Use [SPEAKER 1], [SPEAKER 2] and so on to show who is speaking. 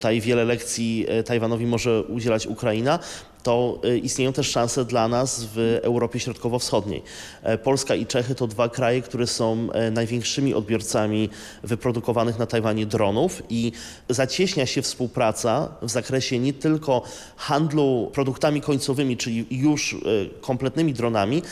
[SPEAKER 1] Tutaj wiele lekcji Tajwanowi może udzielać Ukraina, to istnieją też szanse dla nas w Europie Środkowo-Wschodniej. Polska i Czechy to dwa kraje, które są największymi odbiorcami wyprodukowanych na Tajwanie dronów i zacieśnia się współpraca w zakresie nie tylko handlu produktami końcowymi, czyli już kompletnymi dronami,